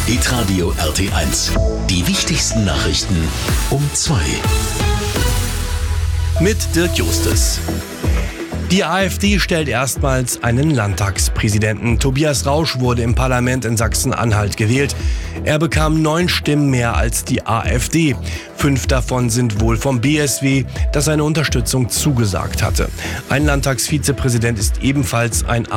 Hitradio RT1. Die wichtigsten Nachrichten um 2. Mit Dirk Justus. Die AfD stellt erstmals einen Landtagspräsidenten. Tobias Rausch wurde im Parlament in Sachsen-Anhalt gewählt. Er bekam 9 Stimmen mehr als die AfD. 5 davon sind wohl vom BSW, das seine Unterstützung zugesagt hatte. Ein Landtagsvizepräsident ist ebenfalls ein